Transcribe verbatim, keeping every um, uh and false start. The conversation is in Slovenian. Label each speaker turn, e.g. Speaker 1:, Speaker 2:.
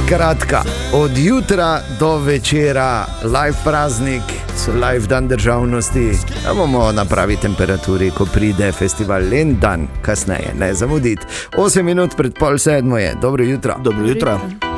Speaker 1: Skratka, od jutra do večera live praznik, live dan državnosti, da bomo na pravi temperaturi, ko pride festival en dan kasneje, ne zamuditi. osem minut pred pol sedmo je, dobro jutro.
Speaker 2: Dobro jutro.